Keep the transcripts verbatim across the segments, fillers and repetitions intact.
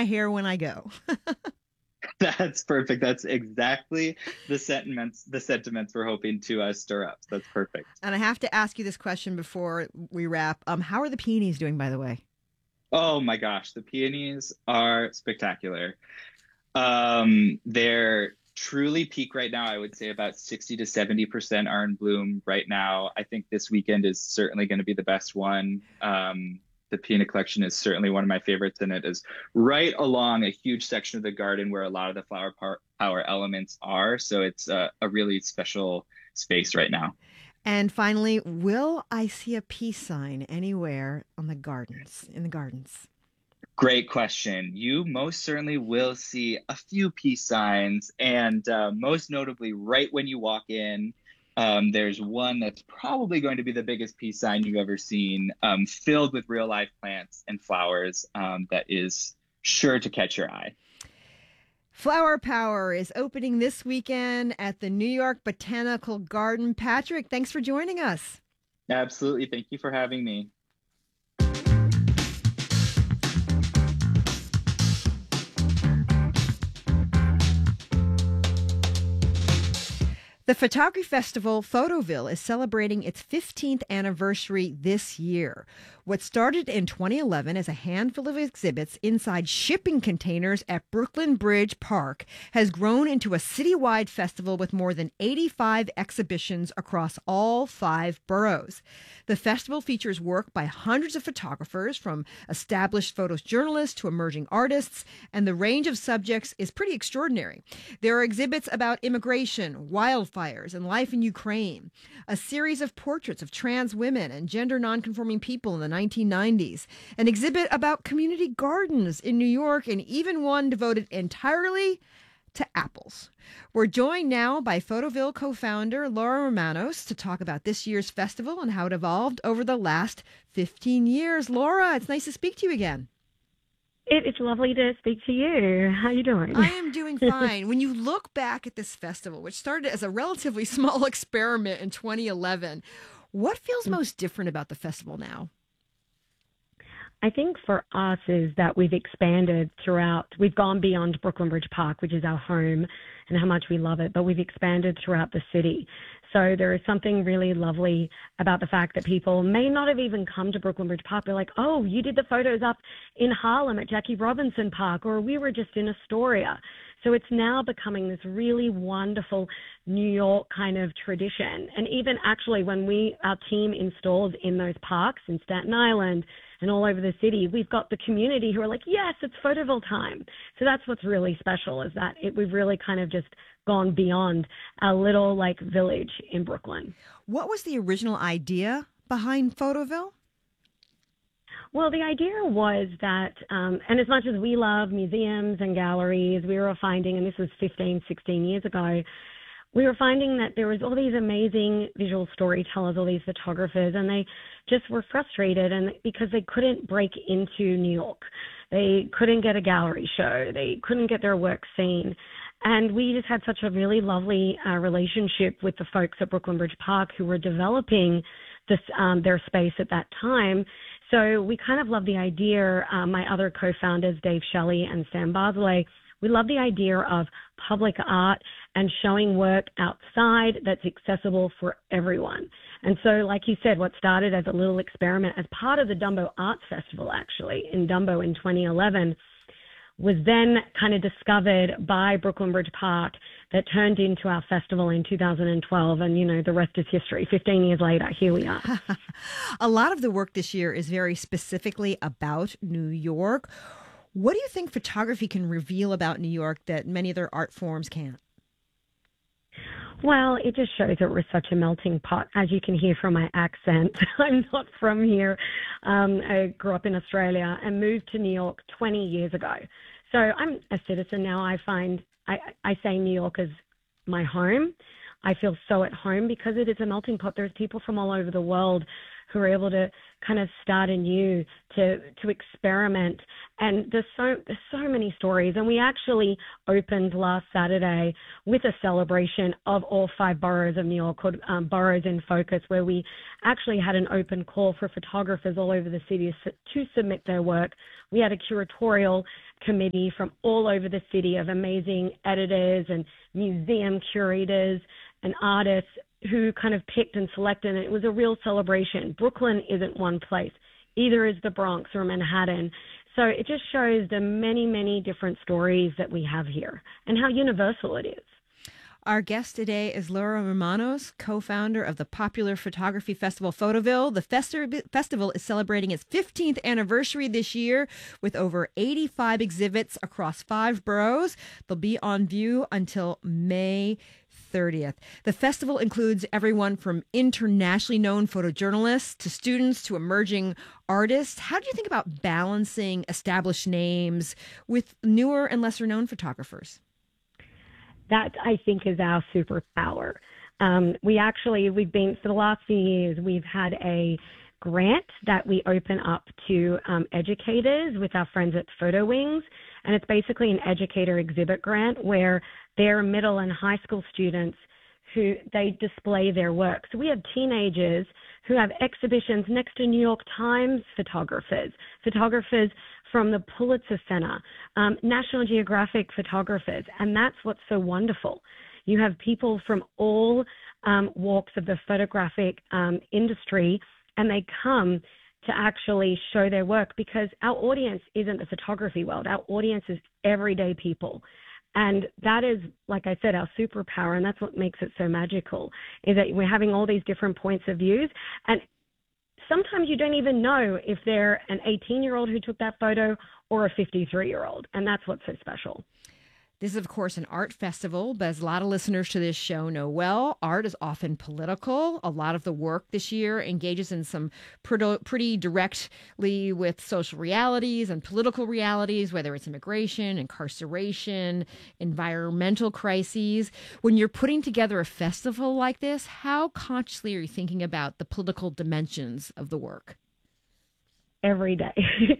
my hair when I go. That's perfect. That's exactly the sentiments the sentiments we're hoping to uh, stir up. That's perfect. And I have to ask you this question before we wrap. Um, how are the peonies doing, by the way? Oh my gosh, the peonies are spectacular. Um, they're truly peak right now. I would say about sixty to seventy percent are in bloom right now. I think this weekend is certainly going to be the best one. Um, the peony collection is certainly one of my favorites, and it is right along a huge section of the garden where a lot of the flower par- power elements are. So it's a, a really special space right now. And finally, will I see a peace sign anywhere on the gardens, in the gardens? Great question. You most certainly will see a few peace signs, and uh, most notably, right when you walk in, um, there's one that's probably going to be the biggest peace sign you've ever seen, um, filled with real life plants and flowers, um, that is sure to catch your eye. Flower Power is opening this weekend at the New York Botanical Garden. Patrick, thanks for joining us. Absolutely. Thank you for having me. The photography festival Photoville is celebrating its fifteenth anniversary this year. What started in twenty eleven as a handful of exhibits inside shipping containers at Brooklyn Bridge Park has grown into a citywide festival with more than eighty-five exhibitions across all five boroughs. The festival features work by hundreds of photographers, from established photojournalists to emerging artists, and the range of subjects is pretty extraordinary. There are exhibits about immigration, wildfires, and life in Ukraine, a series of portraits of trans women and gender nonconforming people in the nineteen nineties, an exhibit about community gardens in New York, and even one devoted entirely to apples. We're joined now by Photoville co-founder Laura Romanos to talk about this year's festival and how it evolved over the last fifteen years. Laura, it's nice to speak to you again. It, it's lovely to speak to you. How are you doing? I am doing fine. When you look back at this festival, which started as a relatively small experiment in twenty eleven, what feels most different about the festival now? I think for us is that we've expanded throughout. We've gone beyond Brooklyn Bridge Park, which is our home, and how much we love it, but we've expanded throughout the city. So there is something really lovely about the fact that people may not have even come to Brooklyn Bridge Park. They're like, oh, you did the photos up in Harlem at Jackie Robinson Park, or we were just in Astoria. So it's now becoming this really wonderful New York kind of tradition. And even actually when we, our team installs in those parks in Staten Island and all over the city, we've got the community who are like, yes, it's Photoville time. So that's what's really special, is that it, we've really kind of just gone beyond a little like village in Brooklyn. What was the original idea behind Photoville? Well, the idea was that, um, and as much as we love museums and galleries, we were finding, and this was fifteen, sixteen years ago, we were finding that there was all these amazing visual storytellers, all these photographers, and they just were frustrated and because they couldn't break into New York. They couldn't get a gallery show. They couldn't get their work seen. And we just had such a really lovely uh, relationship with the folks at Brooklyn Bridge Park who were developing this, um, their space at that time. So we kind of love the idea, uh, my other co-founders, Dave Shelley and Sam Barzelay, we love the idea of public art and showing work outside that's accessible for everyone. And so, like you said, what started as a little experiment as part of the Dumbo Arts Festival, actually, in Dumbo in twenty eleven, was then kind of discovered by Brooklyn Bridge Park, that turned into our festival in two thousand twelve. And, you know, the rest is history. fifteen years later, here we are. A lot of the work this year is very specifically about New York. What do you think photography can reveal about New York that many other art forms can't? Well, it just shows that we're such a melting pot. As you can hear from my accent, I'm not from here. Um, I grew up in Australia and moved to New York twenty years ago. So I'm a citizen now. I find, I, I say New York is my home. I feel so at home because it is a melting pot. There's people from all over the world who are able to kind of start anew, to to experiment. And there's so there's so many stories. And we actually opened last Saturday with a celebration of all five boroughs of New York called um, Boroughs in Focus, where we actually had an open call for photographers all over the city to submit their work. We had a curatorial committee from all over the city of amazing editors and museum curators and artists who kind of picked and selected, and it was a real celebration. Brooklyn isn't one place. Either is the Bronx or Manhattan. So it just shows the many, many different stories that we have here and how universal it is. Our guest today is Laura Romanos, co-founder of the popular photography festival Photoville. The festi- festival is celebrating its fifteenth anniversary this year with over eighty-five exhibits across five boroughs. They'll be on view until May thirtieth. The festival includes everyone from internationally known photojournalists to students to emerging artists. How do you think about balancing established names with newer and lesser known photographers? That, I think, is our superpower. Um, we actually, we've been, for the last few years, we've had a grant that we open up to um, educators with our friends at Photo Wings. And it's basically an educator exhibit grant where they're middle and high school students who they display their work. So we have teenagers who have exhibitions next to New York Times photographers, photographers from the Pulitzer Center, um, National Geographic photographers, and that's what's so wonderful. You have people from all um, walks of the photographic um, industry, and they come to actually show their work because our audience isn't the photography world. Our audience is everyday people. And that is, like I said, our superpower, and that's what makes it so magical, is that we're having all these different points of views. And sometimes you don't even know if they're an eighteen-year-old who took that photo or a fifty-three-year-old, and that's what's so special. This is, of course, an art festival, but as a lot of listeners to this show know well, art is often political. A lot of the work this year engages in some pretty, pretty directly with social realities and political realities, whether it's immigration, incarceration, environmental crises. When you're putting together a festival like this, how consciously are you thinking about the political dimensions of the work? Every day.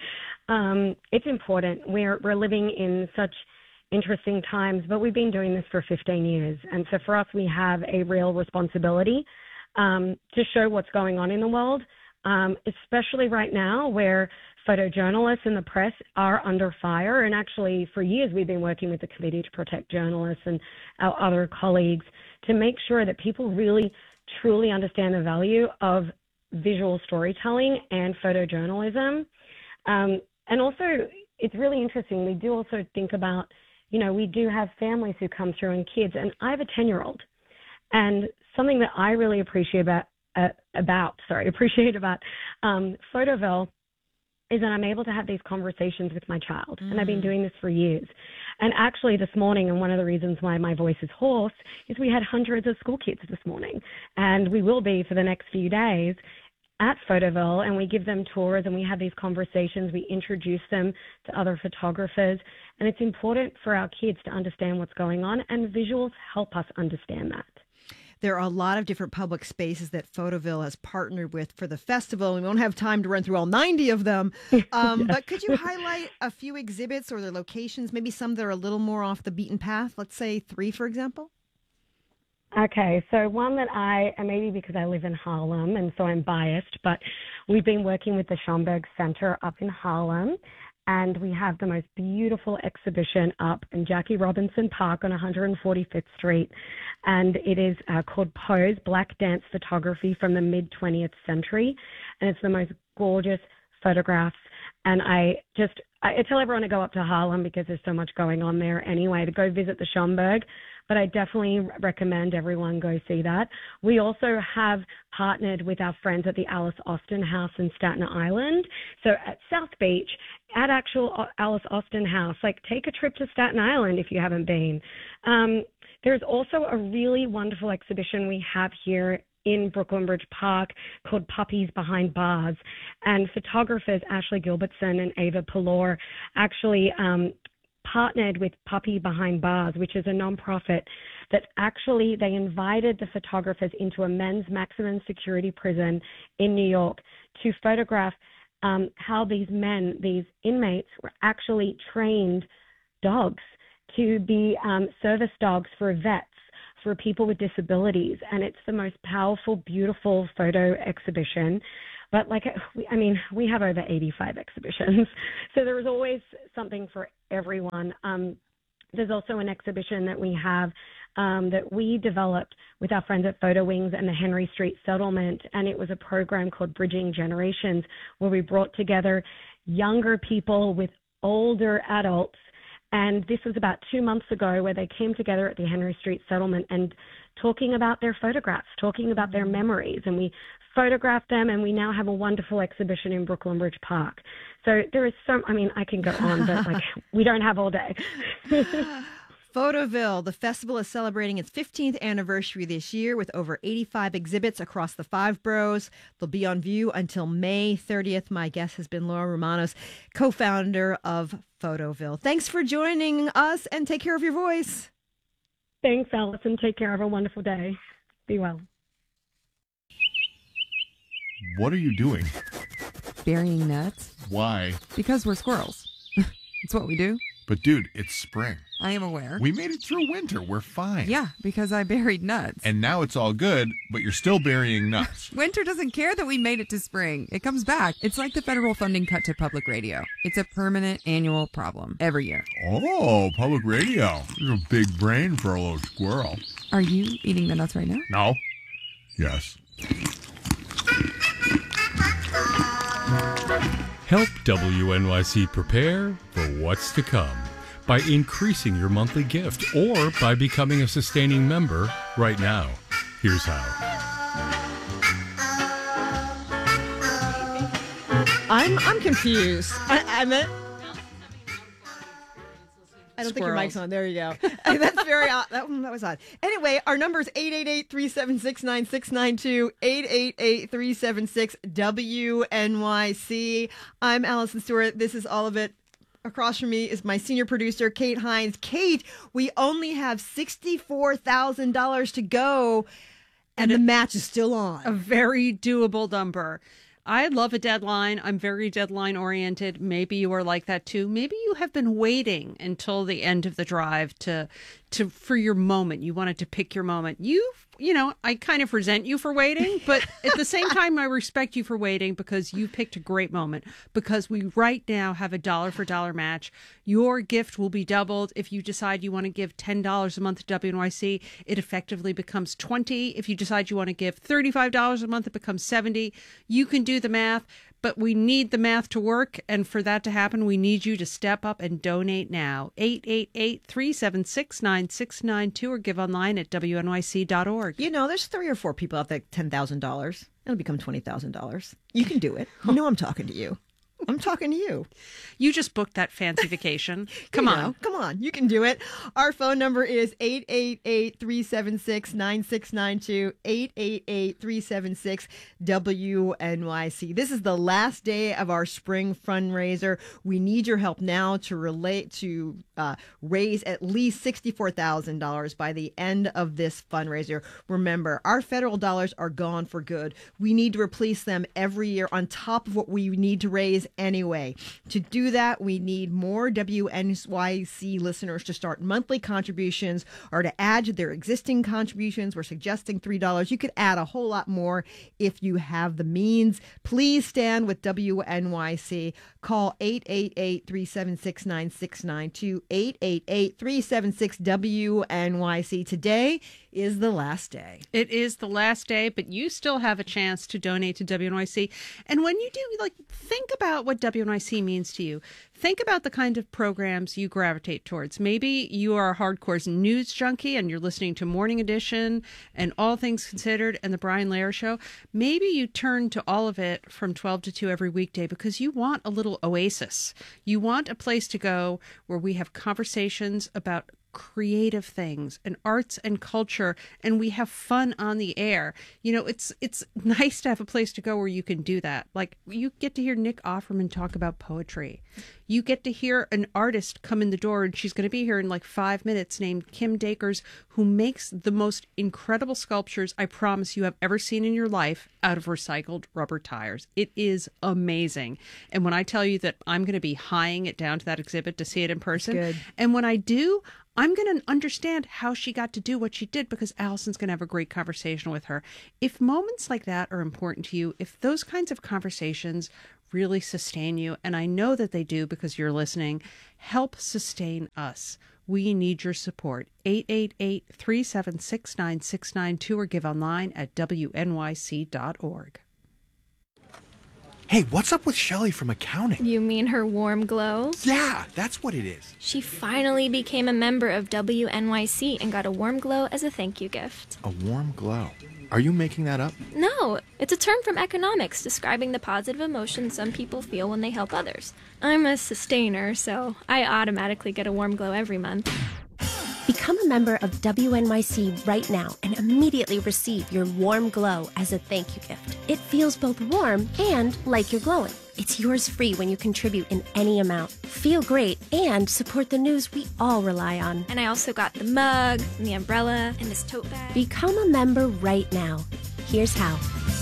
um, it's important. We're we're living in such interesting times, but we've been doing this for fifteen years. And so for us, we have a real responsibility um, to show what's going on in the world, um, especially right now where photojournalists and the press are under fire. And actually, for years, we've been working with the Committee to Protect Journalists and our other colleagues to make sure that people really, truly understand the value of visual storytelling and photojournalism. Um, and also, it's really interesting. We do also think about, you know, we do have families who come through and kids, and I have a ten-year-old. And something that I really appreciate about, uh, about sorry, appreciate about um, Photoville is that I'm able to have these conversations with my child. Mm. And I've been doing this for years. And actually this morning, and one of the reasons why my voice is hoarse, is we had hundreds of school kids this morning. And we will be for the next few days at Photoville, and we give them tours and we have these conversations. We introduce them to other photographers, and it's important for our kids to understand what's going on, and visuals help us understand that. There are a lot of different public spaces that Photoville has partnered with for the festival. We won't have time to run through all ninety of them, um, yes. But could you highlight a few exhibits or their locations, maybe some that are a little more off the beaten path? Let's say three, for example. Okay, so one that I, and maybe because I live in Harlem and so I'm biased, but we've been working with the Schomburg Center up in Harlem, and we have the most beautiful exhibition up in Jackie Robinson Park on one hundred forty-fifth Street, and it is uh, called Pose, Black Dance Photography from the mid-twentieth century, and it's the most gorgeous photographs, and I just, I tell everyone to go up to Harlem because there's so much going on there anyway, to go visit the Schomburg. But I definitely recommend everyone go see that. We also have partnered with our friends at the Alice Austin House in Staten Island. So at South Beach, at actual Alice Austin House, like take a trip to Staten Island if you haven't been. Um, there's also a really wonderful exhibition we have here in Brooklyn Bridge Park called Puppies Behind Bars. And photographers Ashley Gilbertson and Ava Pallor actually um, partnered with Puppy Behind Bars, which is a nonprofit that actually they invited the photographers into a men's maximum security prison in New York to photograph um, how these men, these inmates, were actually trained dogs to be um, service dogs for vets, for people with disabilities. And it's the most powerful, beautiful photo exhibition. But like, I mean, we have over eighty-five exhibitions, so there is always something for everyone. Um, there's also an exhibition that we have um, that we developed with our friends at Photo Wings and the Henry Street Settlement, and it was a program called Bridging Generations, where we brought together younger people with older adults. And this was about two months ago, where they came together at the Henry Street Settlement and talking about their photographs, talking about their memories. And we photographed them, and we now have a wonderful exhibition in Brooklyn Bridge Park. So there is some, I mean, I can go on, but like we don't have all day. Photoville, the festival is celebrating its fifteenth anniversary this year with over eighty-five exhibits across the five boroughs. They'll be on view until May thirtieth. My guest has been Laura Romanos, co-founder of Photoville. Thanks for joining us, and take care of your voice. Thanks, Allison. Take care. Have a wonderful day. Be well. What are you doing? Burying nuts. Why? Because we're squirrels. It's what we do. But dude, it's spring. I am aware. We made it through winter. We're fine. Yeah, because I buried nuts. And now it's all good, but you're still burying nuts. Winter doesn't care that we made it to spring. It comes back. It's like the federal funding cut to public radio. It's a permanent annual problem every year. Oh, public radio. There's a big brain for a little squirrel. Are you eating the nuts right now? No. Yes. Help W N Y C prepare for what's to come by increasing your monthly gift or by becoming a sustaining member right now. Here's how. I'm I'm confused. I, I'm a, I don't think your mic's on. There you go. That's very odd. That, that was odd. Anyway, our number is eight eight eight, three seven six, nine six nine two, eight eight eight, three seven six, W N Y C. I'm Allison Stewart. This is All of It. Across from me is my senior producer, Kate Hines. Kate, we only have sixty-four thousand dollars to go, and, and the match is still on. A very doable number. I love a deadline. I'm very deadline oriented. Maybe you are like that too. Maybe you have been waiting until the end of the drive to to for your moment. You wanted to pick your moment. You you know, I kind of resent you for waiting, but at the same time I respect you for waiting because you picked a great moment, because we right now have a dollar for dollar match. Your gift will be doubled if you decide you want to give ten dollars a month to W N Y C. It effectively becomes twenty dollars. If you decide you want to give thirty-five dollars a month, it becomes seventy dollars. You can do the math, but we need the math to work, and for that to happen, we need you to step up and donate now. eight eight eight, three seven six, nine six nine two or give online at W N Y C dot org. You know, there's three or four people out there, ten thousand dollars. It'll become twenty thousand dollars. You can do it. You know I'm talking to you. I'm talking to you. You just booked that fancy vacation. Come you on. Know, come on. You can do it. Our phone number is eight eight eight, three seven six, nine six nine two, eight eight eight, three seven six, W N Y C. This is the last day of our spring fundraiser. We need your help now to relate to uh, raise at least sixty-four thousand dollars by the end of this fundraiser. Remember, our federal dollars are gone for good. We need to replace them every year on top of what we need to raise anyway. To do that, we need more W N Y C listeners to start monthly contributions or to add to their existing contributions. We're suggesting three dollars. You could add a whole lot more if you have the means. Please stand with W N Y C. Call eight eight eight, three seven six, nine six nine two, eight eight eight, three seven six, W N Y C. Today is the last day. It is the last day, but you still have a chance to donate to W N Y C. And when you do, like, think about what W N Y C means to you. Think about the kind of programs you gravitate towards. Maybe you are a hardcore news junkie and you're listening to Morning Edition and All Things Considered and the Brian Lehrer Show. Maybe you turn to All of It from twelve to two every weekday because you want a little oasis. You want a place to go where we have conversations about creative things and arts and culture, and we have fun on the air. You know, it's it's nice to have a place to go where you can do that. Like, you get to hear Nick Offerman talk about poetry. You get to hear an artist come in the door, and she's going to be here in like five minutes, named Kim Dakers, who makes the most incredible sculptures I promise you have ever seen in your life out of recycled rubber tires. It is amazing. And when I tell you that I'm going to be highing it down to that exhibit to see it in person, Good. and when I do, I'm going to understand how she got to do what she did, because Allison's going to have a great conversation with her. If moments like that are important to you, if those kinds of conversations really sustain you, and I know that they do because you're listening, help sustain us. We need your support. eight eight eight, three seven six, nine six nine two or give online at W N Y C dot org. Hey, what's up with Shelley from accounting? You mean her warm glow? Yeah, that's what it is. She finally became a member of W N Y C and got a warm glow as a thank you gift. A warm glow. Are you making that up? No, it's a term from economics describing the positive emotions some people feel when they help others. I'm a sustainer, so I automatically get a warm glow every month. Become a member of W N Y C right now and immediately receive your warm glow as a thank you gift. It feels both warm and like you're glowing. It's yours free when you contribute in any amount. Feel great and support the news we all rely on. And I also got the mug, and the umbrella, and this tote bag. Become a member right now. Here's how.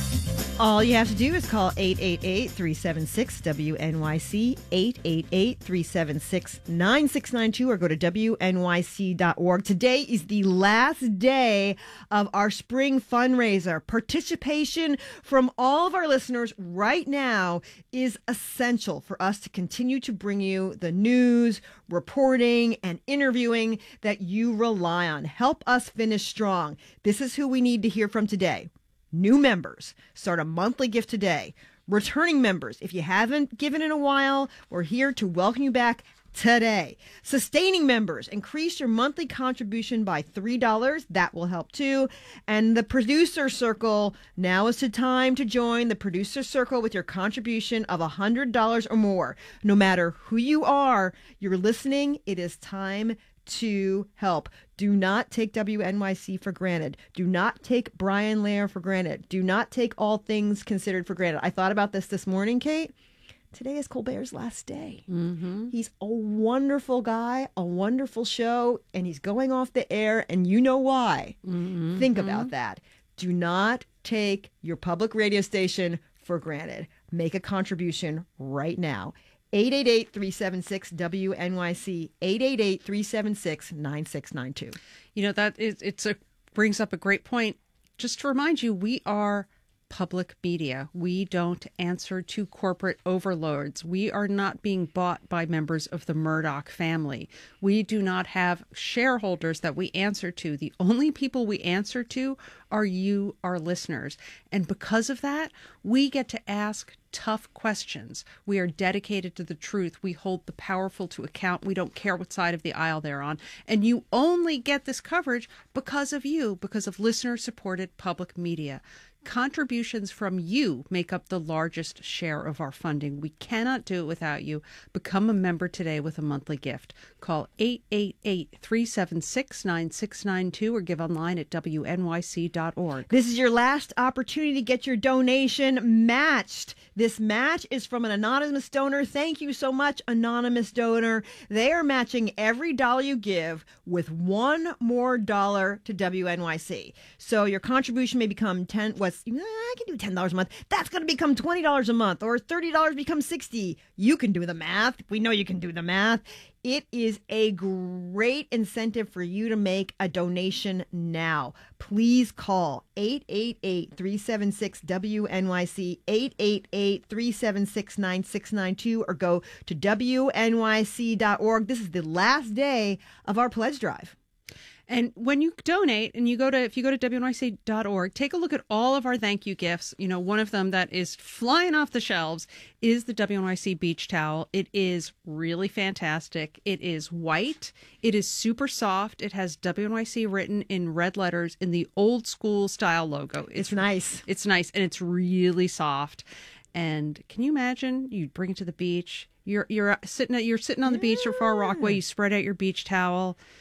All you have to do is call eight eight eight, three seven six, W N Y C, eight eight eight, three seven six, nine six nine two, or go to W N Y C dot org. Today is the last day of our spring fundraiser. Participation from all of our listeners right now is essential for us to continue to bring you the news, reporting, and interviewing that you rely on. Help us finish strong. This is who we need to hear from today. New members, start a monthly gift today. Returning members, if you haven't given in a while, we're here to welcome you back today. Sustaining members, increase your monthly contribution by three dollars. That will help too. And the producer circle, now is the time to join the producer circle with your contribution of one hundred dollars or more. No matter who you are, you're listening, it is time to help. Do not take W N Y C for granted. Do not take Brian Lair for granted. Do not take All Things Considered for granted. I thought about this this morning, Kate. Today is Colbert's last day. Mm-hmm. He's a wonderful guy, a wonderful show, and he's going off the air, and you know why. Mm-hmm. Think about that. Do not take your public radio station for granted. Make a contribution right now. eight eight eight, three seven six, W N Y C, eight eight eight, three seven six, nine six nine two. You know, that is, it's a brings up a great point. Just to remind you, we are public media. We don't answer to corporate overlords. We are not being bought by members of the Murdoch family. We do not have shareholders that we answer to. The only people we answer to are you, our listeners. And because of that, we get to ask tough questions. We are dedicated to the truth. We hold the powerful to account. We don't care what side of the aisle they're on. And you only get this coverage because of you, because of listener-supported public media. Contributions from you make up the largest share of our funding. We cannot do it without you. Become a member today with a monthly gift. Call eight eight eight, three seven six, nine six nine two or give online at W N Y C dot org. This is your last opportunity to get your donation matched. This match is from an anonymous donor. Thank you so much, anonymous donor. They are matching every dollar you give with one more dollar to W N Y C. So your contribution may become ten. Was I can do ten dollars a month. That's going to become twenty dollars a month, or thirty dollars becomes sixty dollars. You can do the math. We know you can do the math. It is a great incentive for you to make a donation now. Please call eight eight eight, three seven six, W N Y C, eight eight eight, three seven six, nine six nine two, or go to W N Y C dot org. This is the last day of our pledge drive. And when you donate and you go to, if you go to W N Y C dot org, take a look at all of our thank you gifts. You know, one of them that is flying off the shelves is the W N Y C beach towel. It is really fantastic. It is white. It is super soft. It has W N Y C written in red letters in the old school style logo. It's, it's nice. It's nice. And it's really soft. And can you imagine you bring it to the beach? You're, you're sitting at, you're sitting on the yeah. beach or Far Rockaway. You spread out your beach towel.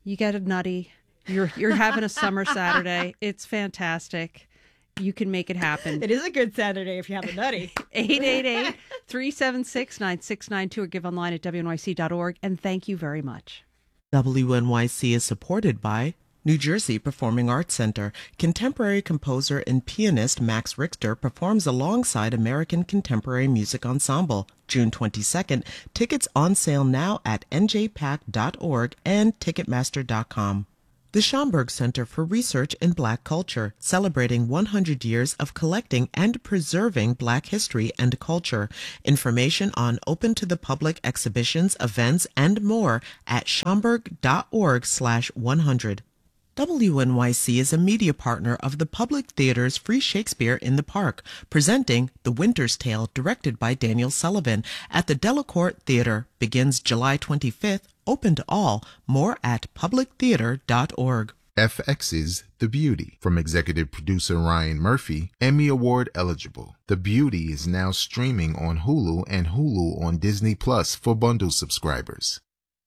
You get a nutty. You're you're having a summer Saturday. It's fantastic. You can make it happen. It is a good Saturday if you have a nutty. eight eight eight, three seven six, nine six nine two or give online at W N Y C dot org. And thank you very much. W N Y C is supported by New Jersey Performing Arts Center. Contemporary composer and pianist Max Richter performs alongside American Contemporary Music Ensemble. June twenty-second. Tickets on sale now at N J pack dot org and Ticketmaster dot com. The Schomburg Center for Research in Black Culture, celebrating one hundred years of collecting and preserving Black history and culture. Information on open-to-the-public exhibitions, events, and more at schomburg dot org slash one hundred. W N Y C is a media partner of the Public Theater's Free Shakespeare in the Park, presenting The Winter's Tale, directed by Daniel Sullivan, at the Delacorte Theater. Begins July twenty-fifth. Open to all. More at public theater dot org. F X's The Beauty, from executive producer Ryan Murphy, Emmy Award eligible. The Beauty is now streaming on Hulu and Hulu on Disney Plus for bundle subscribers.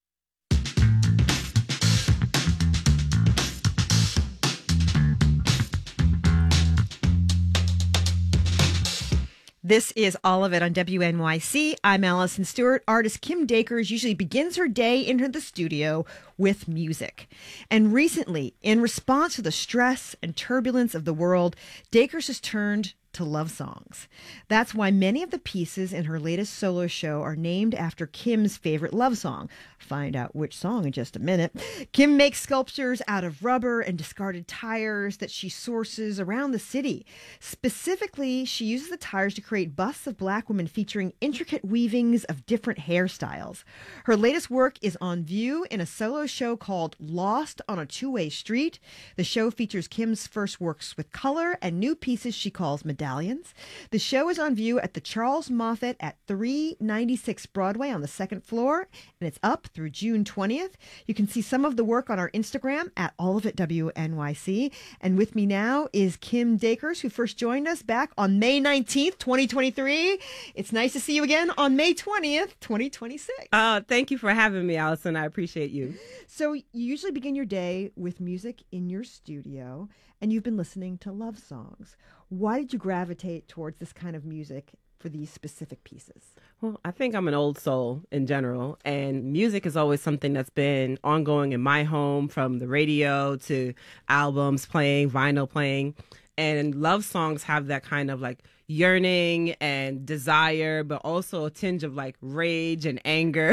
This is all of it on W N Y C. I'm Allison Stewart. Artist Kim Dakers usually begins her day in the studio with music. And recently, in response to the stress and turbulence of the world, Dakers has turned to love songs. That's why many of the pieces in her latest solo show are named after Kim's favorite love song. Find out which song in just a minute. Kim makes sculptures out of rubber and discarded tires that she sources around the city. Specifically, she uses the tires to create busts of Black women featuring intricate weavings of different hairstyles. Her latest work is on view in a solo show called Lost on a Two-Way Street. The show features Kim's first works with color and new pieces she calls medallions. The show is on view at the Charles Moffett at three ninety-six Broadway on the second floor, and it's up through June twentieth. You can see some of the work on our Instagram at all of it W N Y C. And with me now is Kim Dakers, who first joined us back on May nineteenth, twenty twenty-three. It's nice to see you again on May twentieth, twenty twenty-six. Uh, thank you for having me, Allison. I appreciate you. So you usually begin your day with music in your studio, and you've been listening to love songs. Why did you gravitate towards this kind of music for these specific pieces? Well, I think I'm an old soul in general, and music is always something that's been ongoing in my home, from the radio to albums playing, vinyl playing. And love songs have that kind of like yearning and desire, but also a tinge of like rage and anger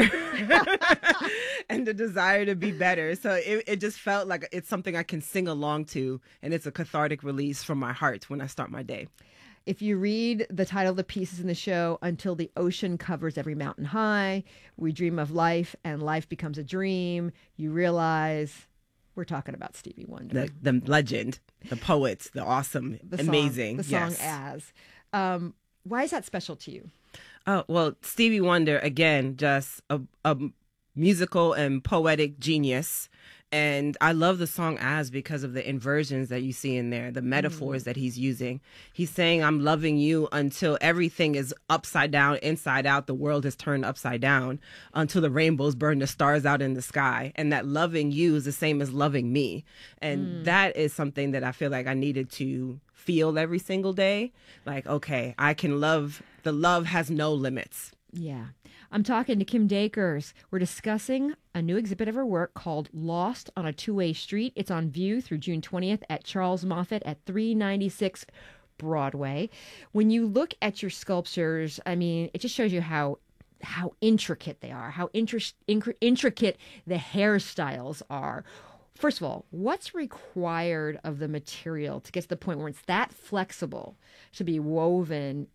and the desire to be better. So it, it just felt like it's something I can sing along to, and it's a cathartic release from my heart when I start my day. If you read the title of the pieces in the show, Until the Ocean Covers Every Mountain High, We Dream of Life and Life Becomes a Dream, you realize we're talking about Stevie Wonder. The, the legend, the poet, the awesome, the song, amazing. The song yes. As. Um, why is that special to you? Oh, well, Stevie Wonder, again, just a, a musical and poetic genius. And I love the song As because of the inversions that you see in there, the metaphors mm. that he's using. He's saying, I'm loving you until everything is upside down, inside out. The world is turned upside down, until the rainbows burn the stars out in the sky. And that loving you is the same as loving me. And mm. that is something that I feel like I needed to feel every single day. Like, okay, I can love. The love has no limits. Yeah. I'm talking to Kim Dakers. We're discussing a new exhibit of her work called Lost on a Two-Way Street. It's on view through June twentieth at Charles Moffett at three ninety-six Broadway. When you look at your sculptures, I mean, it just shows you how how intricate they are, how intri- intri- intricate the hairstyles are. First of all, what's required of the material to get to the point where it's that flexible to be woven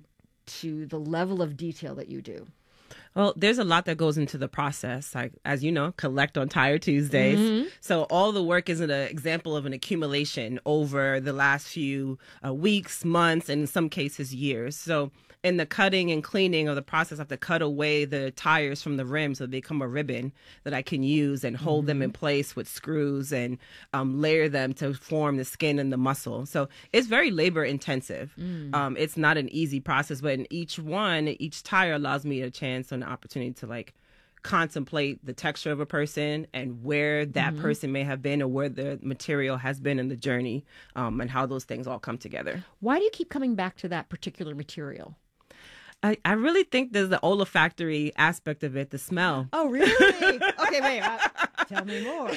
into the level of detail that you do? Well, there's a lot that goes into the process. Like, as you know, collect on Tire Tuesdays. Mm-hmm. So all the work is an example of an accumulation over the last few uh, weeks, months, and in some cases years. So in the cutting and cleaning of the process, I have to cut away the tires from the rim so they become a ribbon that I can use and hold mm-hmm. them in place with screws and um, layer them to form the skin and the muscle. So it's very labor intensive. Mm. Um, it's not an easy process, but in each one, each tire allows me a chance and an opportunity to like contemplate the texture of a person and where that Mhm. person may have been or where the material has been in the journey, um, and how those things all come together. Why do you keep coming back to that particular material? I, I really think there's the olfactory aspect of it, the smell. Oh, really? Okay, wait. Uh, tell me more.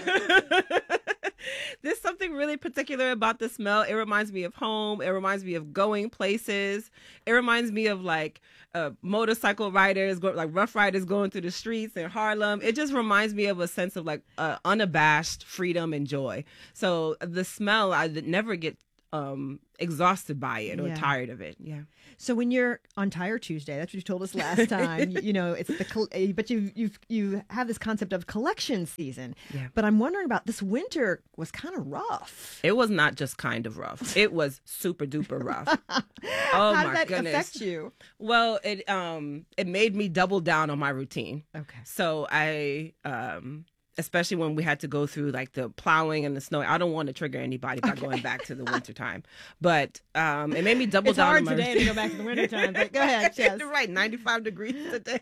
There's something really particular about the smell. It reminds me of home. It reminds me of going places. It reminds me of like uh, motorcycle riders, go, like rough riders going through the streets in Harlem. It just reminds me of a sense of like uh, unabashed freedom and joy. So the smell, I would never get um, exhausted by it or Yeah. tired of it. Yeah. So when you're on Tire Tuesday, that's what you told us last time. you, you know, it's the col- eh, but you you you have this concept of collection season. Yeah. But I'm wondering about this winter was kind of rough. It was not just kind of rough. It was super duper rough. Oh How my did that goodness. affect you? Well, it um it made me double down on my routine. Okay. So I um especially when we had to go through like the plowing and the snow. I don't want to trigger anybody by going back to the winter time. But um it made me double It's down hard on my today to go back to the winter time, but go ahead, Jess. Right, ninety-five degrees today.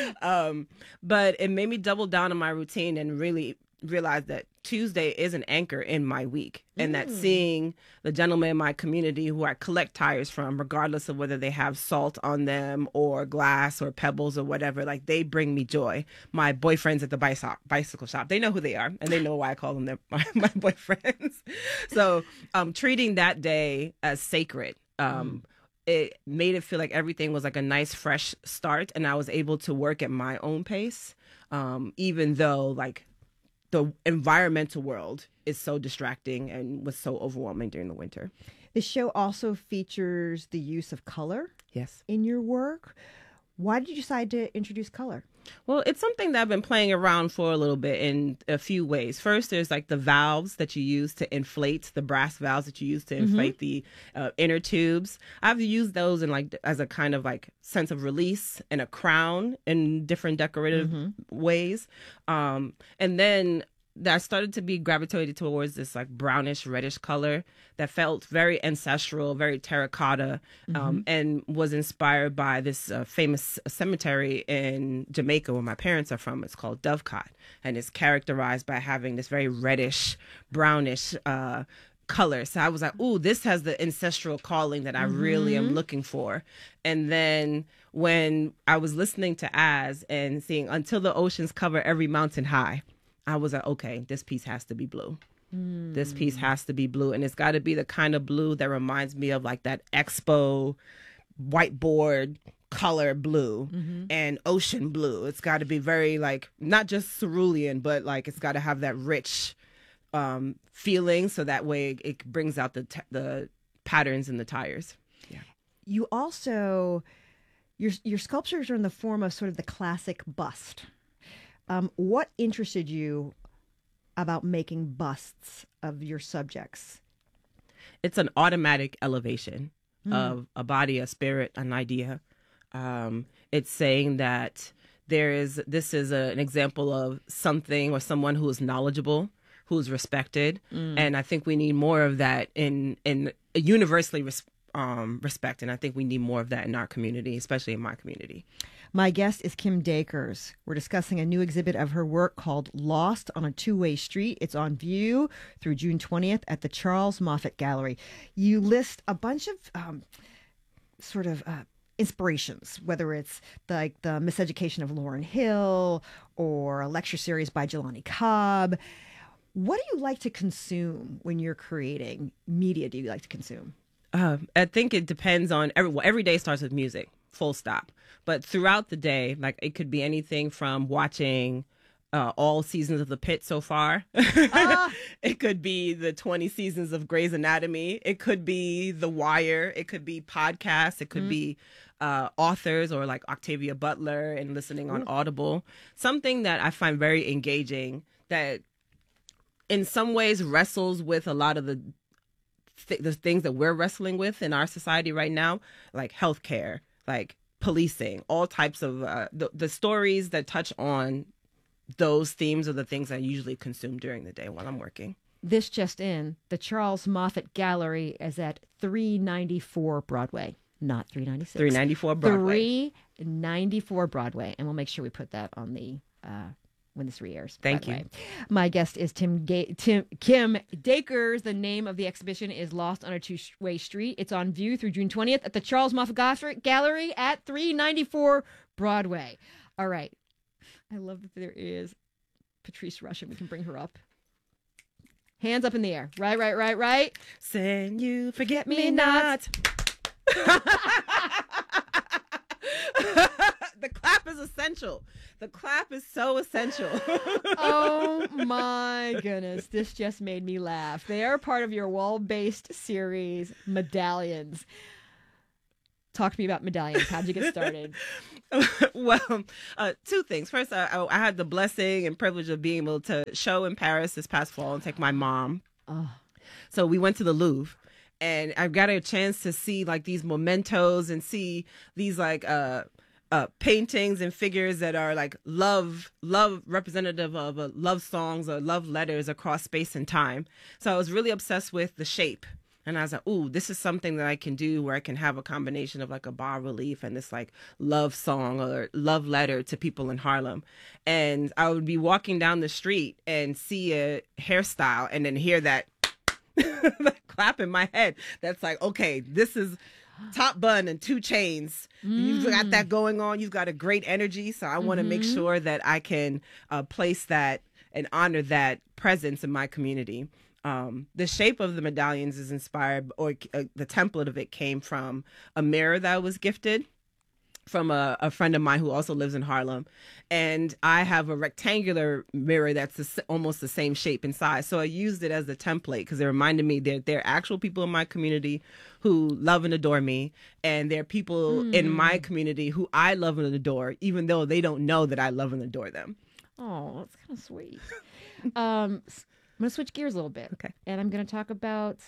Um, but it made me double down on my routine and really realize that Tuesday is an anchor in my week, and that Mm. seeing the gentlemen in my community who I collect tires from, regardless of whether they have salt on them or glass or pebbles or whatever, like they bring me joy. My boyfriends at the bicycle bicycle shop, they know who they are, and they know why I call them their, my, my boyfriends. So um, treating that day as sacred, um, it made it feel like everything was like a nice fresh start, and I was able to work at my own pace, um, even though like the environmental world is so distracting and was so overwhelming during the winter. The show also features the use of color. Yes. In your work. Why did you decide to introduce color? Well, it's something that I've been playing around for a little bit in a few ways. First, there's like the valves that you use to inflate, the brass valves that you use to inflate the uh, inner tubes. I've used those in like as a kind of like sense of release and a crown in different decorative ways. Um, and then I started to be gravitated towards this like brownish reddish color that felt very ancestral, very terracotta, um, Mhm. and was inspired by this uh, famous cemetery in Jamaica where my parents are from. It's called Dovecot, and it's characterized by having this very reddish, brownish uh, color. So I was like, ooh, this has the ancestral calling that I really am Mhm. looking for. And then when I was listening to Az and seeing Until the Oceans Cover Every Mountain High, I was like, okay, this piece has to be blue. This piece has to be blue. And it's got to be the kind of blue that reminds me of like that expo whiteboard color blue Mhm. and ocean blue. It's got to be very like, not just cerulean, but like it's got to have that rich um, feeling. So that way it brings out the, t- the patterns in the tires. Yeah. You also, your your sculptures are in the form of sort of the classic bust. Um, what interested you about making busts of your subjects? It's an automatic elevation Mm. of a body, a spirit, an idea. Um, it's saying that there is, this is a, an example of something or someone who is knowledgeable, who's respected. Mm. And I think we need more of that in, in universally res, um, respect. And I think we need more of that in our community, especially in my community. My guest is Kim Dakers. We're discussing a new exhibit of her work called Lost on a Two-Way Street. It's on view through June twentieth at the Charles Moffett Gallery. You list a bunch of um, sort of uh, inspirations, whether it's like the Miseducation of Lauryn Hill or a lecture series by Jelani Cobb. What do you like to consume when you're creating media? Do you like to consume? Uh, I think it depends on every, well, every day starts with music, full stop. But throughout the day, like it could be anything from watching uh, all seasons of The Pit so far. Ah. It could be the twenty seasons of Grey's Anatomy. It could be The Wire. It could be podcasts. It could Mm. be uh, authors or like Octavia Butler and listening on Audible. Something that I find very engaging that in some ways wrestles with a lot of the th- the things that we're wrestling with in our society right now, like healthcare, like policing, all types of uh, the, the stories that touch on those themes are the things I usually consume during the day while I'm working. This just in, the Charles Moffett Gallery is at three ninety-four Broadway, not three ninety-six. three ninety-four Broadway. three ninety-four Broadway. And we'll make sure we put that on the uh, when this re-airs. Thank by the you. way. My guest is Tim Ga- Tim Kim Dakers. The name of the exhibition is Lost on a Two-Way Street. It's on view through June twentieth at the Charles Moffat Gallery at three ninety-four Broadway. All right. I love that there is Patrice Rushen. We can bring her up. Hands up in the air. Right, right, right, right. Send you, forget me, Me not. The clap is essential. The clap is so essential. Oh my goodness. This just made me laugh. They are part of your wall-based series, Medallions. Talk to me about Medallions. How'd you get started? Well, uh, two things. First, I, I had the blessing and privilege of being able to show in Paris this past fall and take my mom. Oh. So we went to the Louvre. And I got a chance to see like these mementos and see these like uh, uh, paintings and figures that are like love, love representative of uh, love songs or love letters across space and time. So I was really obsessed with the shape. And I was like, ooh, this is something that I can do where I can have a combination of like a bas relief and this like love song or love letter to people in Harlem. And I would be walking down the street and see a hairstyle and then hear that that clap in my head. That's like, okay, this is top bun and two chains. Mm. You've got that going on. You've got a great energy. So I want to mm-hmm. make sure that I can uh, place that and honor that presence in my community. Um, the shape of the medallions is inspired, or uh, the template of it came from a mirror that was gifted from a, a friend of mine who also lives in Harlem. And I have a rectangular mirror that's the, almost the same shape and size. So I used it as a template because it reminded me that there are actual people in my community who love and adore me. And there are people mm. in my community who I love and adore, even though they don't know that I love and adore them. Oh, that's kind of sweet. um, I'm going to switch gears a little bit. Okay. And I'm going to talk about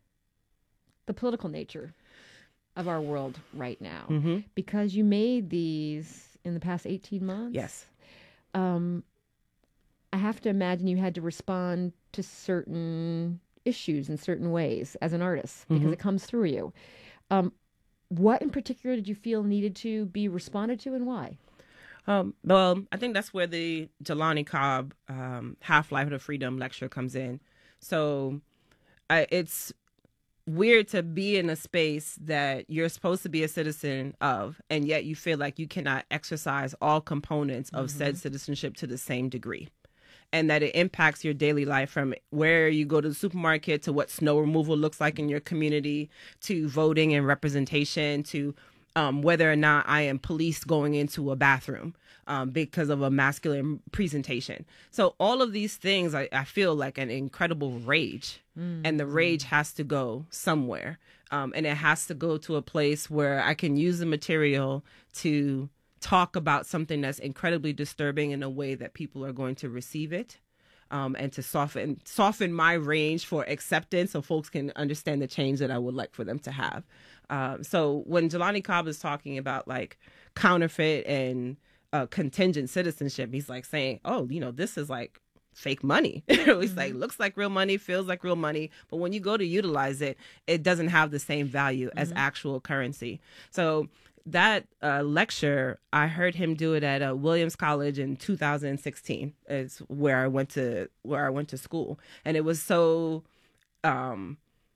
the political nature of our world right now, mm-hmm. because you made these in the past eighteen months. Yes. Um, I have to imagine you had to respond to certain issues in certain ways as an artist because mm-hmm. it comes through you. Um, what in particular did you feel needed to be responded to and why? Um, well, I think that's where the Jelani Cobb um, Half-Life of Freedom lecture comes in. So I, it's weird to be in a space that you're supposed to be a citizen of, and yet you feel like you cannot exercise all components of mm-hmm. said citizenship to the same degree. And that it impacts your daily life from where you go to the supermarket to what snow removal looks like in your community to voting and representation to um, whether or not I am policed going into a bathroom um, because of a masculine presentation. So all of these things, I, I feel like an incredible rage. Mm. And the rage has to go somewhere. Um, and it has to go to a place where I can use the material to talk about something that's incredibly disturbing in a way that people are going to receive it. Um, and to soften soften my range for acceptance so folks can understand the change that I would like for them to have. Um, so when Jelani Cobb is talking about like counterfeit and uh, contingent citizenship, he's like saying, oh, you know, this is like fake money. He's mm-hmm. like, looks like real money, feels like real money. But when you go to utilize it, it doesn't have the same value mm-hmm. as actual currency. So that uh, lecture, I heard him do it at uh, Williams College in two thousand sixteen. Is where I went to where I went to school, and it was so, um,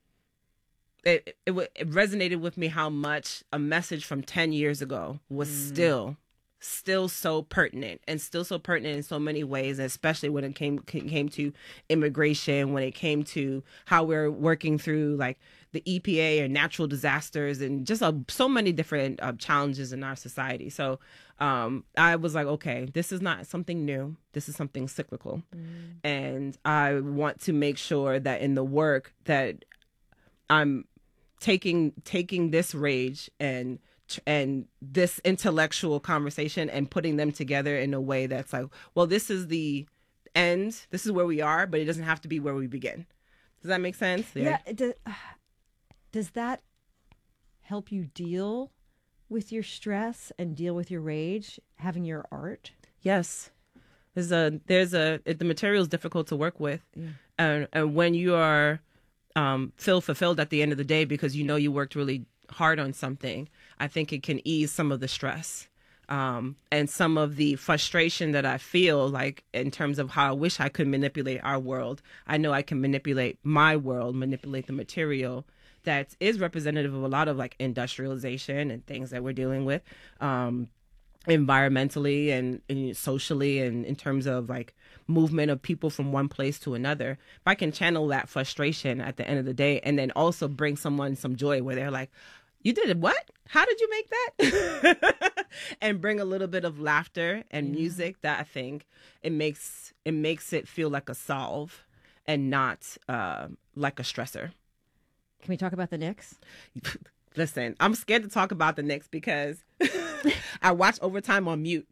it it, it resonated with me how much a message from ten years ago was mm. still, still so pertinent and still so pertinent in so many ways, especially when it came came to immigration, when it came to how we're working through like the E P A or natural disasters and just uh, so many different uh, challenges in our society. So um, I was like, okay, this is not something new. This is something cyclical. Mm. And I want to make sure that in the work that I'm taking taking this rage and and this intellectual conversation and putting them together in a way that's like, well, this is the end. This is where we are, but it doesn't have to be where we begin. Does that make sense? Yeah. yeah it does. Does that help you deal with your stress and deal with your rage, having your art? Yes. There's a, there's a, it, the material is difficult to work with. Yeah. And, and when you are um, feel fulfilled at the end of the day because you know you worked really hard on something, I think it can ease some of the stress. Um, and some of the frustration that I feel, like in terms of how I wish I could manipulate our world, I know I can manipulate my world, manipulate the material that is representative of a lot of like industrialization and things that we're dealing with, um, environmentally and, and socially, and in terms of like movement of people from one place to another. If I can channel that frustration at the end of the day, and then also bring someone some joy where they're like, you did it, what? How did you make that? And bring a little bit of laughter and yeah. music, that I think it makes it makes it feel like a solve and not uh, like a stressor. Can we talk about the Knicks? Listen, I'm scared to talk about the Knicks because I watched Overtime on mute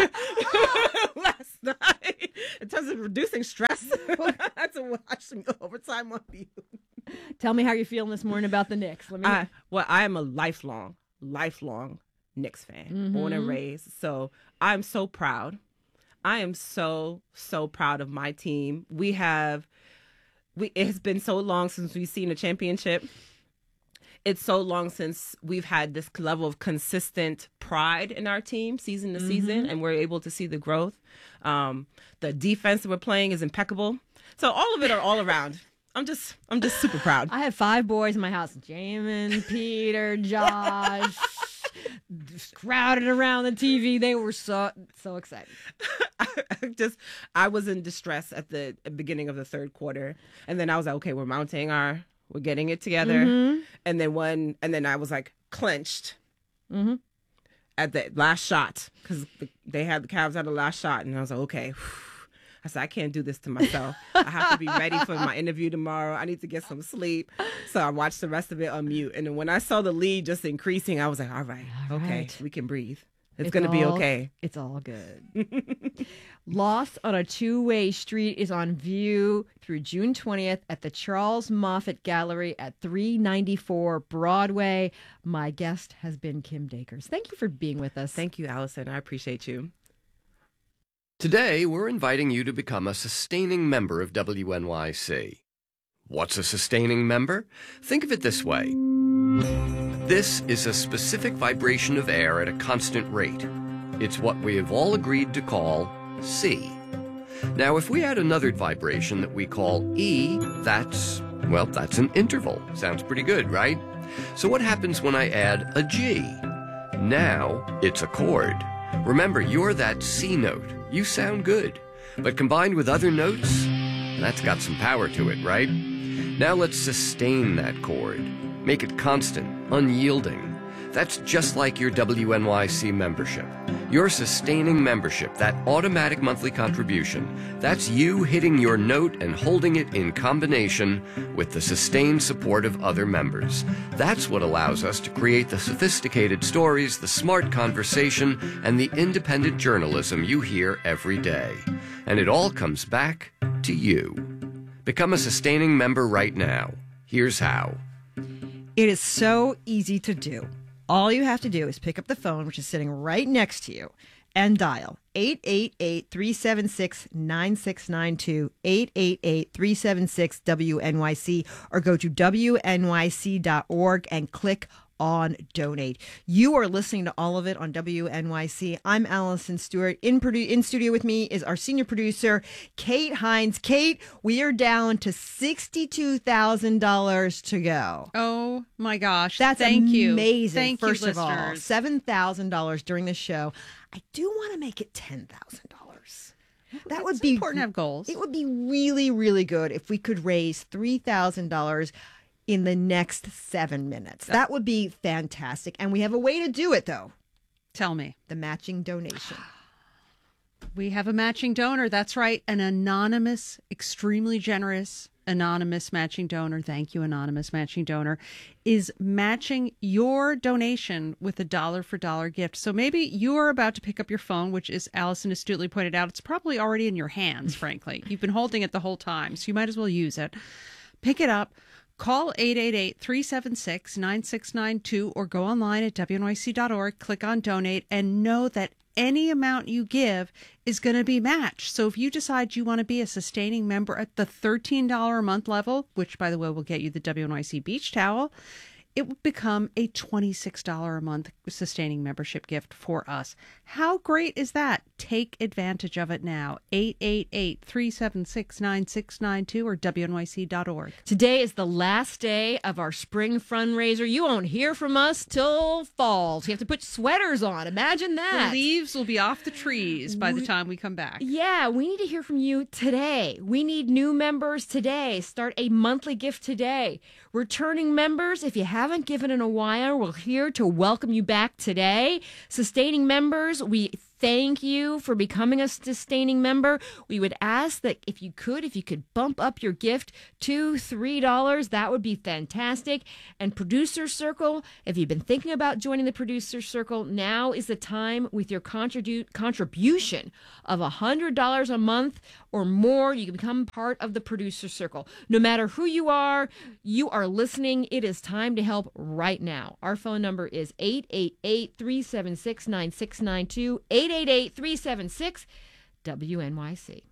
last night. In terms of reducing stress, I had to watch Overtime on mute. Tell me how you're feeling this morning about the Knicks. Let me. I, well, I am a lifelong, lifelong Knicks fan, mm-hmm. born and raised. So I'm so proud. I am so, so proud of my team. We have, we. It has been so long since we've seen a championship. It's so long since we've had this level of consistent pride in our team season to mm-hmm. season, and we're able to see the growth. Um, the defense that we're playing is impeccable. So all of it are all around. I'm just, I'm just super proud. I have five boys in my house: Jamin, Peter, Josh, crowded around the T V. They were so, so excited. I just, I was in distress at the beginning of the third quarter, and then I was like, okay, we're mounting our, we're getting it together, mm-hmm. and then one, and then I was like clenched mm-hmm. at the last shot because they had the Cavs at the last shot, and I was like, okay. I said, I can't do this to myself. I have to be ready for my interview tomorrow. I need to get some sleep. So I watched the rest of it on mute. And then when I saw the lead just increasing, I was like, all right, all okay, right. we can breathe. It's, it's going to be okay. It's all good. Lost on a Two-Way Street is on view through June twentieth at the Charles Moffett Gallery at three ninety-four Broadway. My guest has been Kim Dakers. Thank you for being with us. Thank you, Allison. I appreciate you. Today, we're inviting you to become a sustaining member of W N Y C. What's a sustaining member? Think of it this way. This is a specific vibration of air at a constant rate. It's what we have all agreed to call C. Now, if we add another vibration that we call E, that's, well, that's an interval. Sounds pretty good, right? So what happens when I add a G? Now, it's a chord. Remember, you're that C note. You sound good. But combined with other notes, that's got some power to it, right? Now let's sustain that chord. Make it constant, unyielding. That's just like your W N Y C membership. Your sustaining membership, that automatic monthly contribution, that's you hitting your note and holding it in combination with the sustained support of other members. That's what allows us to create the sophisticated stories, the smart conversation, and the independent journalism you hear every day. And it all comes back to you. Become a sustaining member right now. Here's how. It is so easy to do. All you have to do is pick up the phone, which is sitting right next to you, and dial eight eight eight, three seven six, nine six nine two, eight eight eight, three seven six, W N Y C, or go to W N Y C dot org and click on donate. You are listening to all of it on W N Y C. I'm Allison Stewart. In, produ- in studio with me is our senior producer, Kate Hines. Kate, we are down to sixty-two thousand dollars to go. Oh my gosh. That's Thank you. amazing. Thank First you, of all, listeners. seven thousand dollars during the show. I do want to make it ten thousand dollars. That It's would be important to have goals. It would be really, really good if we could raise three thousand dollars in the next seven minutes. That would be fantastic. And we have a way to do it, though. Tell me. The matching donation. We have a matching donor. That's right. An anonymous, extremely generous anonymous matching donor. Thank you, anonymous matching donor, is matching your donation with a dollar for dollar gift. So maybe you're about to pick up your phone, which, is Allison astutely pointed out, it's probably already in your hands, frankly. You've been holding it the whole time, so you might as well use it. Pick it up. Call eight eight eight, three seven six, nine six nine two or go online at W N Y C dot org, click on donate, and know that any amount you give is going to be matched. So if you decide you want to be a sustaining member at the thirteen dollars a month level, which, by the way, will get you the W N Y C beach towel, it would become a twenty-six dollars a month sustaining membership gift for us. How great is that? Take advantage of it now. eight eight eight, three seven six, nine six nine two or W N Y C dot org. Today is the last day of our spring fundraiser. You won't hear from us till fall. So you have to put sweaters on. Imagine that. The leaves will be off the trees by the time we come back. Yeah, we need to hear from you today. We need new members today. Start a monthly gift today. Returning members, if you haven't given in a while, we're here to welcome you back today. Sustaining members, we thank you for becoming a sustaining member. We would ask that if you could, if you could bump up your gift to three dollars, that would be fantastic. And Producer Circle, if you've been thinking about joining the Producer Circle, now is the time with your contribu- contribution of one hundred dollars a month or more. You can become part of the Producer Circle. No matter who you are, you are listening. It is time to help right now. Our phone number is eight eight eight, three seven six, nine six nine two, eight eight eight, three seven six, W N Y C.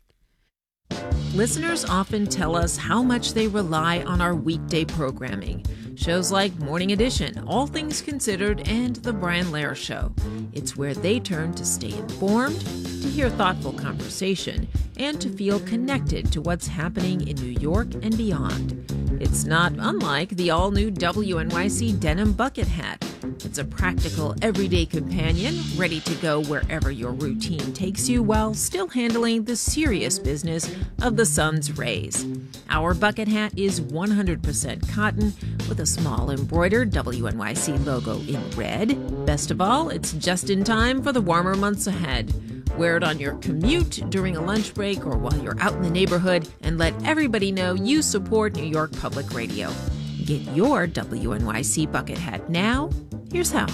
Listeners often tell us how much they rely on our weekday programming. Shows like Morning Edition, All Things Considered, and The Brian Lehrer Show. It's where they turn to stay informed, to hear thoughtful conversation, and to feel connected to what's happening in New York and beyond. It's not unlike the all-new W N Y C denim bucket hat. It's a practical, everyday companion, ready to go wherever your routine takes you while still handling the serious business of the sun's rays. Our bucket hat is one hundred percent cotton with a small embroidered W N Y C logo in red. Best of all, it's just in time for the warmer months ahead. Wear it on your commute, during a lunch break, or while you're out in the neighborhood, and let everybody know you support New York Public Radio. Get your W N Y C bucket hat now. Here's how.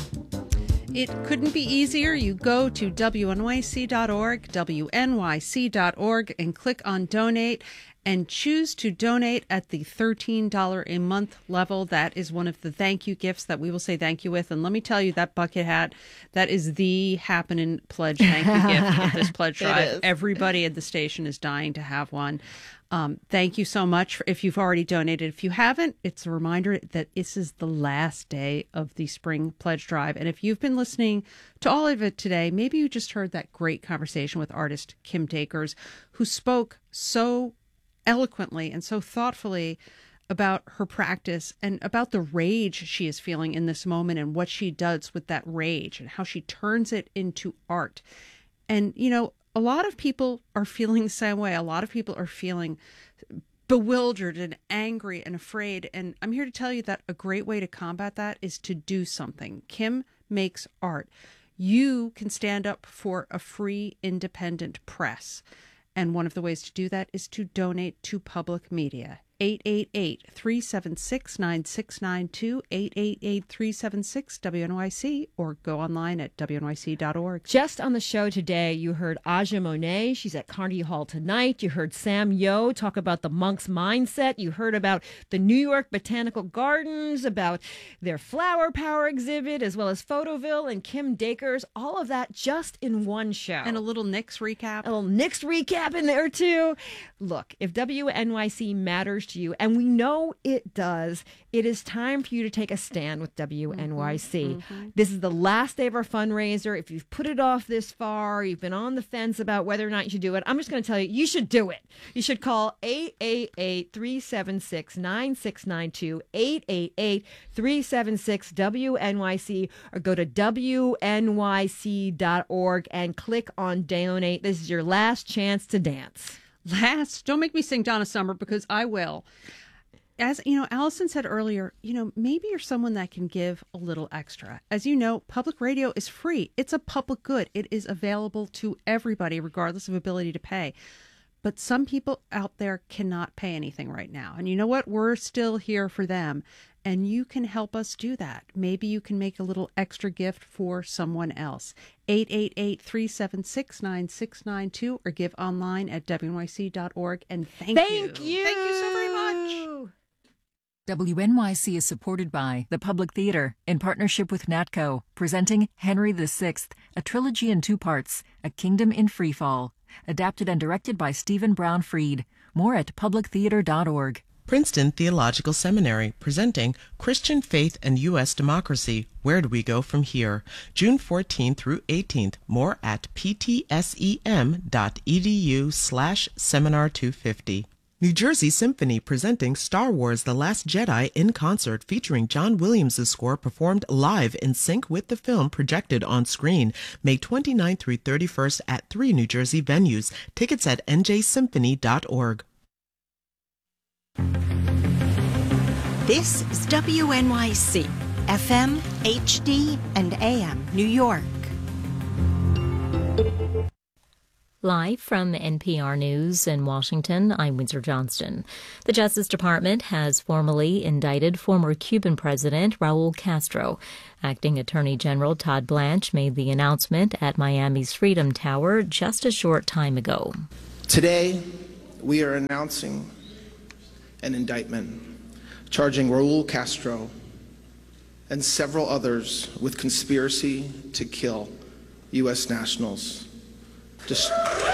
It couldn't be easier. You go to W N Y C dot org, W N Y C dot org, and click on Donate, and choose to donate at the thirteen dollars a month level. That is one of the thank you gifts that we will say thank you with. And let me tell you, that bucket hat, that is the happening pledge thank you gift of this pledge drive. Everybody at the station is dying to have one. Um, thank you so much for, if you've already donated. If you haven't, it's a reminder that this is the last day of the spring pledge drive. And if you've been listening to all of it today, maybe you just heard that great conversation with artist Kim Dakers, who spoke so eloquently and so thoughtfully about her practice and about the rage she is feeling in this moment and what she does with that rage and how she turns it into art. And, you know, a lot of people are feeling the same way. A lot of people are feeling bewildered and angry and afraid. And I'm here to tell you that a great way to combat that is to do something. Kim makes art. You can stand up for a free, independent press. And one of the ways to do that is to donate to public media. eight eight eight, three seven six, nine six nine two, eight eight eight, three seven six, W N Y C, or go online at W N Y C dot org. Just on the show today, you heard Aja Monet. She's at Carnegie Hall tonight. You heard Sam Yo talk about the monk's mindset. You heard about the New York Botanical Gardens, about their flower power exhibit, as well as Photoville and Kim Dakers. All of that just in one show. And a little Knicks recap. A little Knicks recap in there, too. Look, if W N Y C matters to you, and we know it does, it is time for you to take a stand with W N Y C. Mm-hmm, mm-hmm. This is the last day of our fundraiser. If you've put it off this far, you've been on the fence about whether or not you should do it, I'm just going to tell you, you should do it. You should call eight eight eight, three seven six, nine six nine two, eight eight eight, three seven six, W N Y C, or go to W N Y C dot org and click on donate. This is your last chance to dance. Last, don't make me sing Donna Summer, because I will. As you know, Allison said earlier, you know, maybe you're someone that can give a little extra. As you know, public radio is free. It's a public good. It is available to everybody, regardless of ability to pay. But some people out there cannot pay anything right now. And you know what? We're still here for them. And you can help us do that. Maybe you can make a little extra gift for someone else. eight eight eight, three seven six, nine six nine two or give online at W N Y C dot org. And thank, thank you. you. Thank you so very much. W N Y C is supported by the Public Theater in partnership with NATCO, presenting Henry the Sixth, a trilogy in two parts, A Kingdom in Freefall, adapted and directed by Stephen Brown Freed. More at public theater dot org. Princeton Theological Seminary, presenting Christian Faith and U S Democracy, Where Do We Go From Here? June fourteenth through eighteenth. More at ptsem.edu slash seminar 250. New Jersey Symphony presenting Star Wars The Last Jedi in concert, featuring John Williams' score performed live in sync with the film projected on screen, May twenty-ninth through thirty-first at three New Jersey venues. Tickets at n j symphony dot org. This is W N Y C, F M, H D, and A M, New York. Live from N P R News in Washington, I'm Windsor Johnston. The Justice Department has formally indicted former Cuban President Raul Castro. Acting Attorney General Todd Blanche made the announcement at Miami's Freedom Tower just a short time ago. Today, we are announcing an indictment charging Raul Castro and several others with conspiracy to kill U S nationals. Just...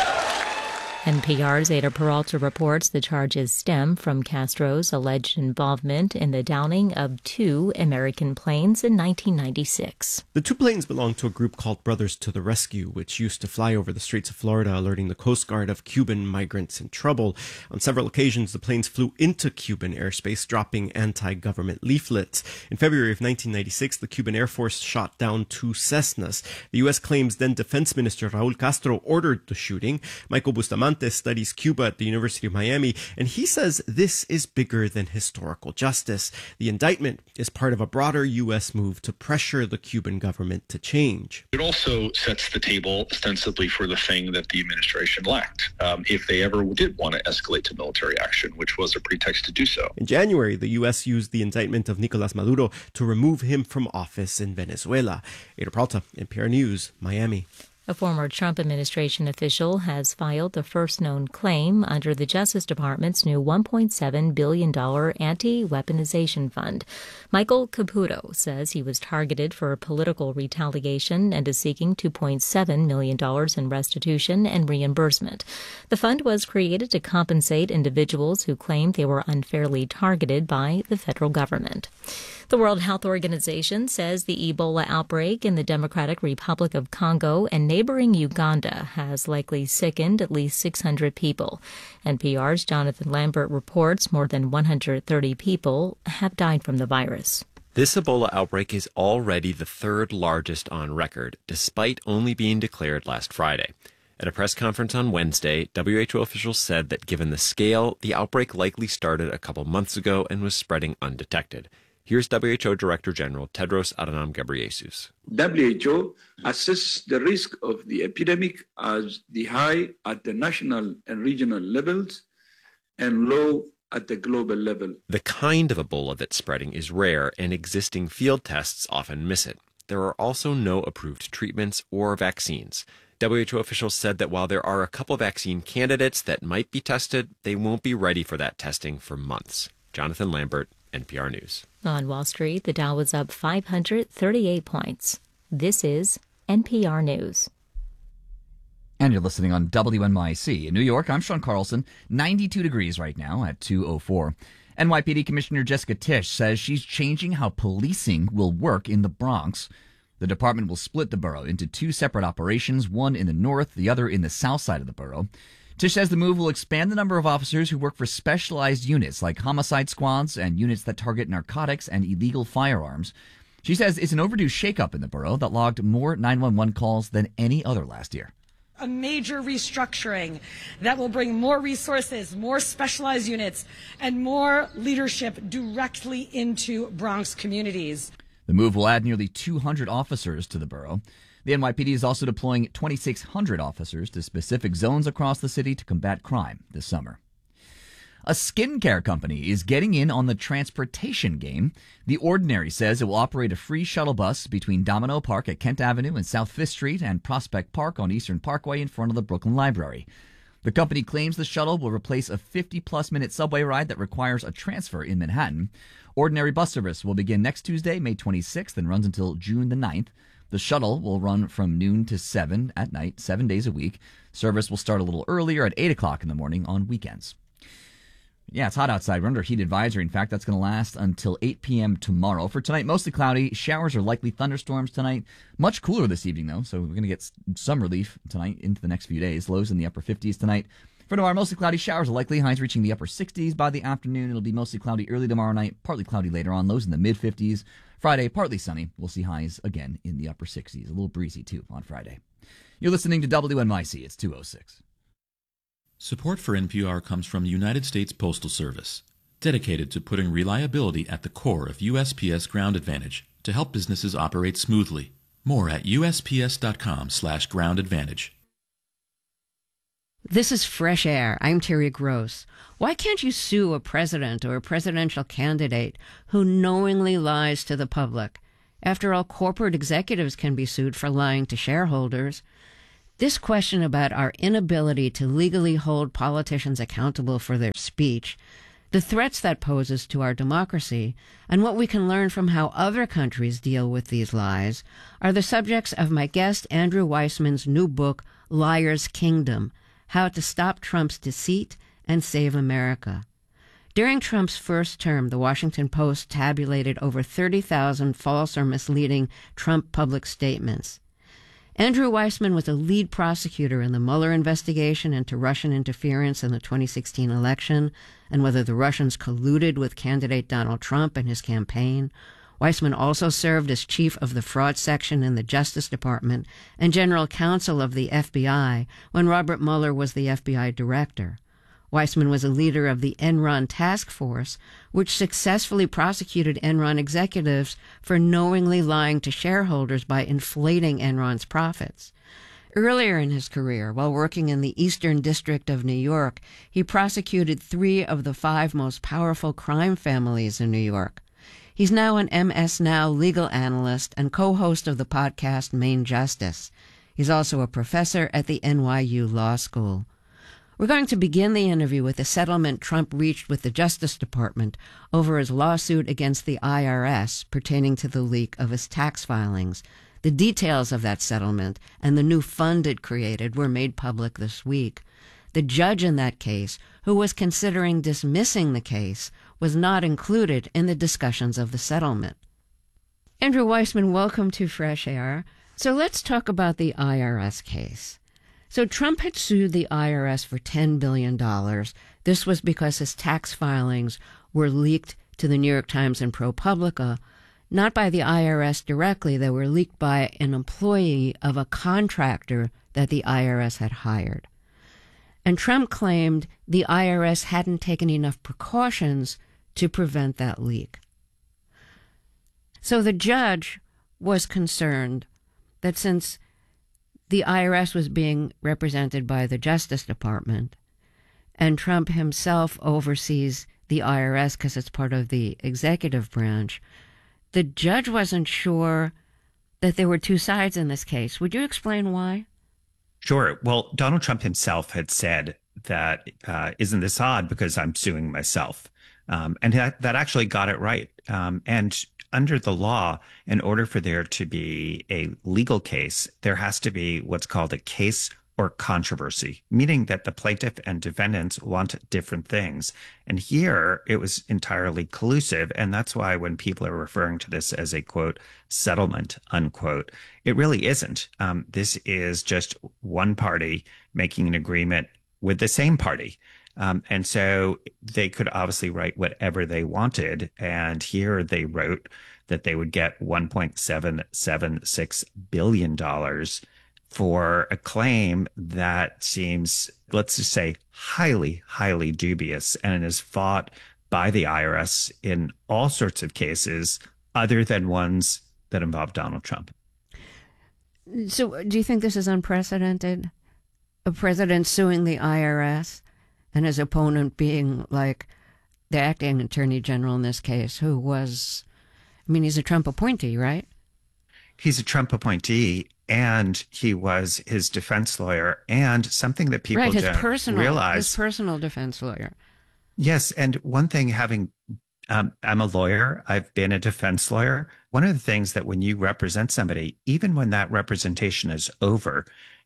N P R's Ada Peralta reports the charges stem from Castro's alleged involvement in the downing of two American planes in nineteen ninety-six. The two planes belonged to a group called Brothers to the Rescue, which used to fly over the streets of Florida, alerting the Coast Guard of Cuban migrants in trouble. On several occasions, the planes flew into Cuban airspace, dropping anti-government leaflets. In February of nineteen ninety-six, the Cuban Air Force shot down two Cessnas. The U S claims then Defense Minister Raul Castro ordered the shooting. Michael Bustamante studies Cuba at the University of Miami, and he says this is bigger than historical justice. The indictment is part of a broader U S move to pressure the Cuban government to change. It also sets the table ostensibly for the thing that the administration lacked, um, if they ever did want to escalate to military action, which was a pretext to do so. In January, the U S used the indictment of Nicolas Maduro to remove him from office in Venezuela. Ada Peralta, N P R News, Miami. A former Trump administration official has filed the first known claim under the Justice Department's new one point seven billion dollars anti-weaponization fund. Michael Caputo says he was targeted for political retaliation and is seeking two point seven million dollars in restitution and reimbursement. The fund was created to compensate individuals who claimed they were unfairly targeted by the federal government. The World Health Organization says the Ebola outbreak in the Democratic Republic of Congo and neighboring Uganda has likely sickened at least six hundred people. N P R's Jonathan Lambert reports more than one hundred thirty people have died from the virus. This Ebola outbreak is already the third largest on record, despite only being declared last Friday. At a press conference on Wednesday, W H O officials said that given the scale, the outbreak likely started a couple months ago and was spreading undetected. Here's W H O Director General Tedros Adhanom Ghebreyesus. W H O assesses the risk of the epidemic as the high at the national and regional levels and low at the global level. The kind of Ebola that's spreading is rare, and existing field tests often miss it. There are also no approved treatments or vaccines. W H O officials said that while there are a couple vaccine candidates that might be tested, they won't be ready for that testing for months. Jonathan Lambert, N P R News. On Wall Street, the Dow was up five hundred thirty-eight points. This is N P R News. And you're listening on W N Y C. In New York, I'm Sean Carlson. ninety-two degrees right now at two oh four. N Y P D Commissioner Jessica Tisch says she's changing how policing will work in the Bronx. The department will split the borough into two separate operations, one in the north, the other in the south side of the borough. Tisch says the move will expand the number of officers who work for specialized units like homicide squads and units that target narcotics and illegal firearms. She says it's an overdue shakeup in the borough that logged more nine one one calls than any other last year. A major restructuring that will bring more resources, more specialized units, and more leadership directly into Bronx communities. The move will add nearly two hundred officers to the borough. The N Y P D is also deploying twenty-six hundred officers to specific zones across the city to combat crime this summer. A skincare company is getting in on the transportation game. The Ordinary says it will operate a free shuttle bus between Domino Park at Kent Avenue and South Fifth Street and Prospect Park on Eastern Parkway in front of the Brooklyn Library. The company claims the shuttle will replace a fifty-plus minute subway ride that requires a transfer in Manhattan. Ordinary bus service will begin next Tuesday, May twenty-sixth, and runs until June the ninth. The shuttle will run from noon to seven at night, seven days a week. Service will start a little earlier at eight o'clock in the morning on weekends. Yeah, it's hot outside. We're under heat advisory. In fact, that's going to last until eight p.m. tomorrow. For tonight, mostly cloudy. Showers or likely thunderstorms tonight. Much cooler this evening, though, so we're going to get some relief tonight into the next few days. Lows in the upper fifties tonight. For tomorrow, mostly cloudy. Showers are likely. Highs reaching the upper sixties by the afternoon. It'll be mostly cloudy early tomorrow night. Partly cloudy later on. Lows in the mid-fifties. Friday, partly sunny. We'll see highs again in the upper sixties. A little breezy, too, on Friday. You're listening to W N Y C. It's two oh six. Support for N P R comes from United States Postal Service, dedicated to putting reliability at the core of U S P S Ground Advantage to help businesses operate smoothly. More at U S P S dot com slash ground advantage. This is Fresh Air. I'm Terry Gross. Why can't you sue a president or a presidential candidate who knowingly lies to the public? After all, corporate executives can be sued for lying to shareholders. This question about our inability to legally hold politicians accountable for their speech, the threats that poses to our democracy, and what we can learn from how other countries deal with these lies are the subjects of my guest Andrew Weissman's new book, Liar's Kingdom: How to Stop Trump's Deceit and Save America. During Trump's first term, the Washington Post tabulated over thirty thousand false or misleading Trump public statements. Andrew Weissman was a lead prosecutor in the Mueller investigation into Russian interference in the twenty sixteen election and whether the Russians colluded with candidate Donald Trump and his campaign. Weissman also served as chief of the fraud section in the Justice Department and general counsel of the F B I when Robert Mueller was the F B I director. Weissman was a leader of the Enron task force, which successfully prosecuted Enron executives for knowingly lying to shareholders by inflating Enron's profits. Earlier in his career, while working in the Eastern District of New York, he prosecuted three of the five most powerful crime families in New York. He's now an M S Now legal analyst and co-host of the podcast Main Justice. He's also a professor at the N Y U Law School. We're going to begin the interview with the settlement Trump reached with the Justice Department over his lawsuit against the I R S pertaining to the leak of his tax filings. The details of that settlement and the new fund it created were made public this week. The judge in that case, who was considering dismissing the case, was not included in the discussions of the settlement. Andrew Weissman, welcome to Fresh Air. So let's talk about the I R S case. So Trump had sued the I R S for ten billion dollars. This was because his tax filings were leaked to the New York Times and ProPublica, not by the I R S directly. They were leaked by an employee of a contractor that the I R S had hired. And Trump claimed the I R S hadn't taken enough precautions to prevent that leak. So the judge was concerned that since the I R S was being represented by the Justice Department, and Trump himself oversees the I R S because it's part of the executive branch, the judge wasn't sure that there were two sides in this case. Would you explain why? Sure. Well, Donald Trump himself had said that, uh, isn't this odd because I'm suing myself? Um, and that, that actually got it right. Um, and under the law, in order for there to be a legal case, there has to be what's called a case or controversy, meaning that the plaintiff and defendants want different things. And here it was entirely collusive. And that's why when people are referring to this as a, quote, settlement, unquote, it really isn't. Um, this is just one party making an agreement with the same party. Um, and so they could obviously write whatever they wanted. And here they wrote that they would get one point seven seven six billion dollars for a claim that seems, let's just say, highly, highly dubious and is fought by the I R S in all sorts of cases other than ones that involve Donald Trump. So do you think this is unprecedented? A president suing the I R S and his opponent being like the acting attorney general in this case, who was, I mean, he's a Trump appointee, right? He's a Trump appointee, and he was his defense lawyer, and something that people right, his don't personal, realize. His personal defense lawyer. Yes, and one thing, having, um, I'm a lawyer, I've been a defense lawyer. One of the things that when you represent somebody, even when that representation is over,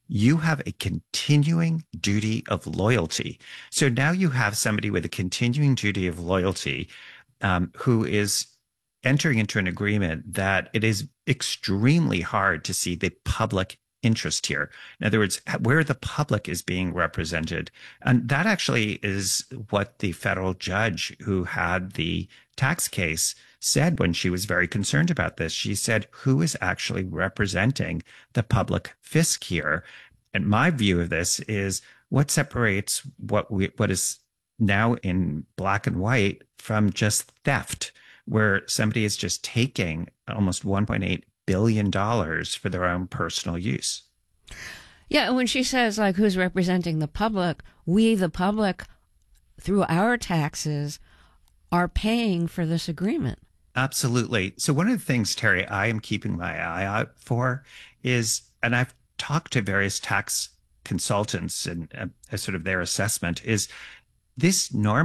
you have a continuing duty of loyalty. So now you have somebody with a continuing duty of loyalty um, who is entering into an agreement that it is extremely hard to see the public interest here. In other words, where the public is being represented. And that actually is what the federal judge who had the tax case said when she was very concerned about this. She said, who is actually representing the public fisc here? And my view of this is what separates what we, what is now in black and white from just theft, where somebody is just taking almost one point eight billion dollars for their own personal use. Yeah, when she says, like, who's representing the public, we, the public, through our taxes, are paying for this agreement. Absolutely. So one of the things, Terry, I am keeping my eye out for is, and I've talked to various tax consultants and uh, sort of their assessment, is this norm